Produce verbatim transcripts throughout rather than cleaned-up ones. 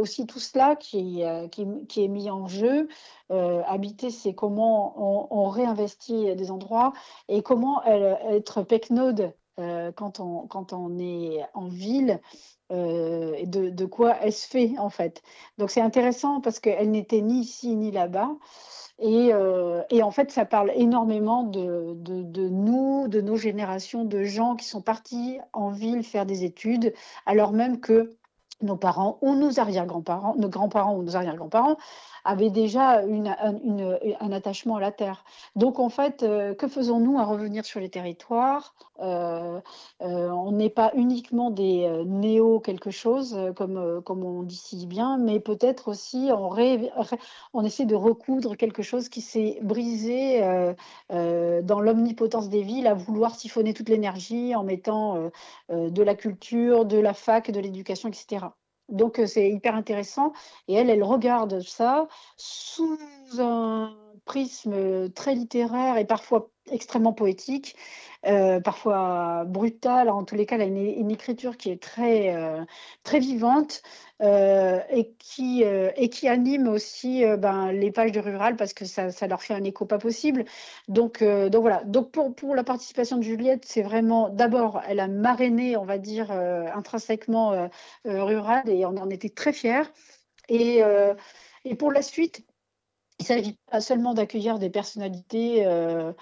aussi tout cela qui est, heu, qui est qui est mis en jeu. Heu, habiter, c'est comment on on réinvestit des endroits et comment, heu, être pecnode, heu, quand on quand on est en ville, heu et de de quoi est-ce fait, en fait? Donc c'est intéressant parce qu'elle n'était ni ici ni là-bas et heu et en fait, ça parle énormément de de de nous, de nos générations de gens qui sont partis en ville faire des études, alors même que nos parents ou nos arrière-grands-parents, nos grands-parents ou nos arrière-grands-parents avaient déjà une un une, heu, un attachement à la terre. Donc en fait, heu, que faisons-nous à revenir sur les territoires? Heu heu, on n'est pas uniquement des, heu, néo quelque chose, heu, comme, heu, comme on dit si bien, mais peut-être aussi on ré ré on essaie de recoudre quelque chose qui s'est brisé, heu heu, dans l'omnipotence des villes à vouloir siphonner toute l'énergie en mettant, heu heu, de la culture, de la fac, de l'éducation et cetera. Donc heu, c'est hyper intéressant et elle, elle regarde ça sous un prisme, heu, très littéraire et parfois extrêmement poétique, heu, parfois brutal. En tous les cas, elle a une une écriture qui est très, heu, très vivante, heu et qui, heu et qui anime aussi, heu, ben, les pages de Rural parce que ça ça leur fait un écho pas possible. Donc heu, donc voilà. Donc pour pour la participation de Juliette, c'est vraiment d'abord, elle a marrainé, on va dire, heu, intrinsèquement, heu heu, Rural et on en était très fiers et heu et pour la suite, il s'agit pas seulement d'accueillir des personnalités, heu,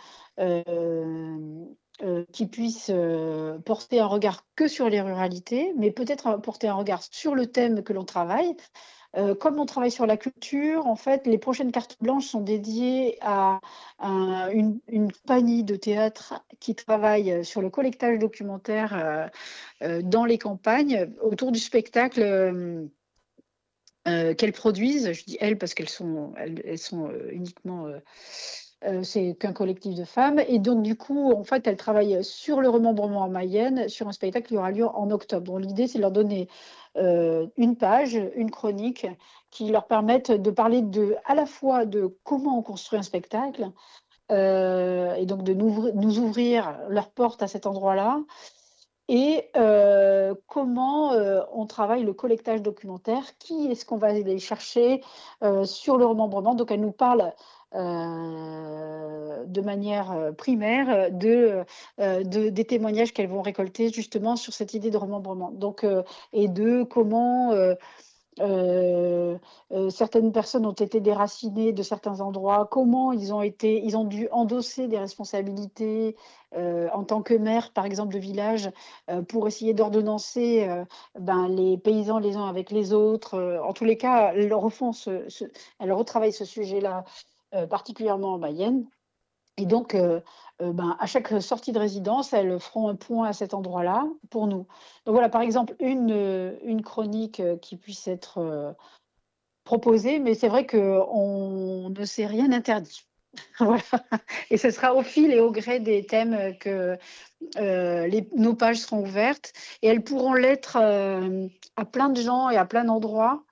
hem, heu, qui puissent, heu, porter un regard que sur les ruralités, mais peut-être, heu, porter un regard sur le thème que l'on travaille. Heu, comme on travaille sur la culture, en fait, les prochaines cartes blanches sont dédiées à un une une compagnie de théâtre qui travaille, heu, sur le collectage documentaire, heu heu, dans les campagnes, autour du spectacle, hem heu, qu'elles produisent. Je dis elles parce qu'elles sont elles elles sont, heu, uniquement, heu heu, c'est qu'un collectif de femmes et donc du coup, en fait, elles travaillent sur le remembrement en Mayenne, sur un spectacle qui aura lieu en octobre. Donc l'idée, c'est de leur donner, heu, une page, une chronique qui leur permette de parler de à la fois de comment on construit un spectacle, heu et donc de n'ouvri nous ouvrir leurs portes à cet endroit-là et heu, comment, heu, on travaille le collectage documentaire. Qui est-ce qu'on va aller chercher, heu, sur le remembrement? Donc elle nous parle, heu, de manière, heu, primaire, de, heu de des témoignages qu'elles vont récolter justement sur cette idée de remembrement. Donc heu et de comment, heu Heu heu, certaines personnes ont été déracinées de certains endroits. Comment ils ont été ils ont dû endosser des responsabilités, heu, en tant que maire, par exemple, de village, heu, pour essayer d'ordonnancer, heu, ben, les paysans les uns avec les autres, heu, en tous les cas, elles refont ce ce elles retravaillent ce sujet-là, heu, particulièrement en Mayenne. Et donc, heu heu, ben, à chaque sortie de résidence, elles feront un point à cet endroit-là pour nous. Donc voilà, par exemple, une, heu, une chronique, heu, qui puisse être, heu, proposée, mais c'est vrai qu'on ne s'est rien interdit. Voilà et ce sera au fil et au gré des thèmes, heu, que, heu, les nos pages seront ouvertes et elles pourront l'être, hem, à plein de gens et à plein d'endroits.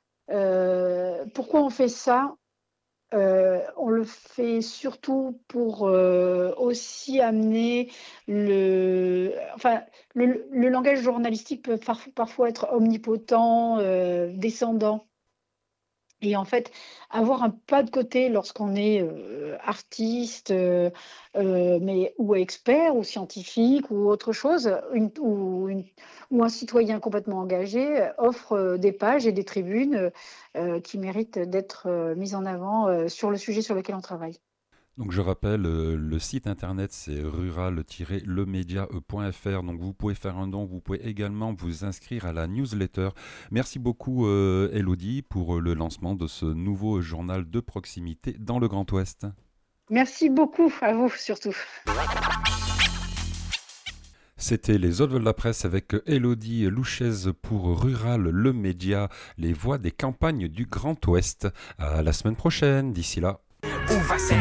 Heu, pourquoi on fait ça? Heu, on le fait surtout pour, heu, aussi amener le enfin, le le langage journalistique peut parf parfois être omnipotent, heu, descendant. Et en fait, avoir un pas de côté lorsqu'on est, heu, artiste, heu heu, mais ou expert ou scientifique ou autre chose, une ou une ou un citoyen complètement engagé, heu, offre, heu, des pages et des tribunes, heu heu, qui méritent d'être, heu, mises en avant, heu, sur le sujet sur lequel on travaille. Donc je rappelle, euh, le site internet c'est rural-lemedia point f r. Donc vous pouvez faire un don, vous pouvez également vous inscrire à la newsletter. Merci beaucoup euh, Elodie pour euh, le lancement de ce nouveau journal de proximité dans le Grand Ouest. Merci beaucoup, à vous surtout. C'était les Autres de la presse avec Elodie Louchez pour Rural le Média, les voix des campagnes du Grand Ouest. À la semaine prochaine, d'ici là.